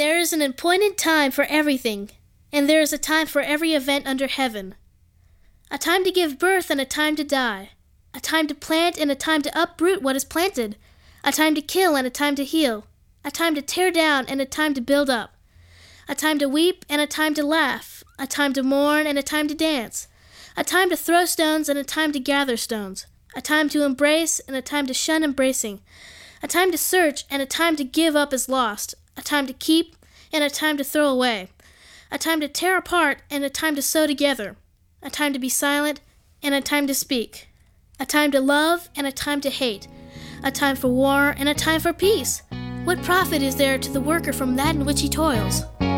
There is an appointed time for everything, and there is a time for every event under heaven. A time to give birth and a time to die. A time to plant and a time to uproot what is planted. A time to kill and a time to heal. A time to tear down and a time to build up. A time to weep and a time to laugh. A time to mourn and a time to dance. A time to throw stones and a time to gather stones. A time to embrace and a time to shun embracing. A time to search and a time to give up as lost. A time to keep and a time to throw away. A time to tear apart and a time to sew together. A time to be silent and a time to speak. A time to love and a time to hate. A time for war and a time for peace. What profit is there to the worker from that in which he toils?